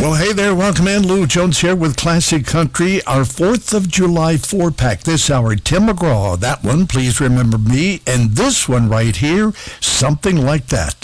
Well, hey there. Welcome in. Lou Jones here with Classic Country, our 4th of July 4-pack this hour. Tim McGraw, that one, Please Remember Me, and this one right here, Something Like That.